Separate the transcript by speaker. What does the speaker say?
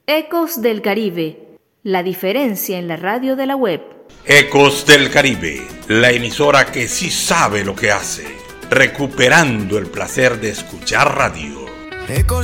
Speaker 1: Ecos del Caribe, la diferencia en la radio de la web.
Speaker 2: Ecos del Caribe, la emisora que sí sabe lo que hace, recuperando el placer de escuchar radio.